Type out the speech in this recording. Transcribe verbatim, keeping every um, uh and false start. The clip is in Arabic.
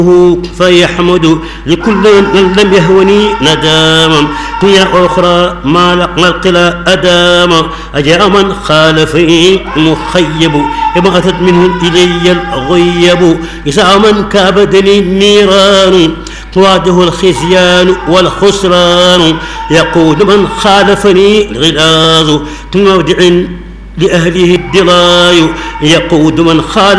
فيحمد لكل من لم يهوني نداما قيا أخرى ما لقنا القلا أداما أجاء من خالفني مخيب إما أتت منه إلي الغيب إساء من كابدني النيران تواجه الخزيان والخسران يقول من خالفني الغلاظ تمودع لأهله الدلاي يقود من خالف